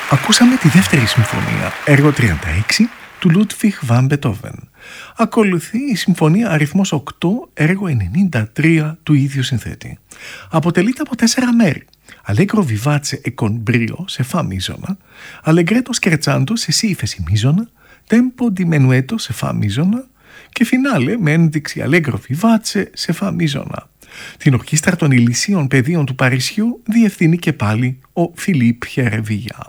Ακούσαμε τη δεύτερη συμφωνία, έργο 36, του Λούντβιχ Βαν Μπετόβεν. Ακολουθεί η συμφωνία αριθμός 8, έργο 93 του ίδιου συνθέτη. Αποτελείται από 4 μέρη. Allegro vivace e con brio σε φα μίζωνα, Allegretto scherzando σε σι ύφεση μίζωνα, Tempo di menuetto σε φα μίζωνα και φινάλε με ένδειξη Allegro vivace σε φα μίζωνα. Την ορχήστρα των Ηλυσίων Παιδείων του Παρισιού διευθύνει και πάλι ο Φιλίπ Χερεβιγιά.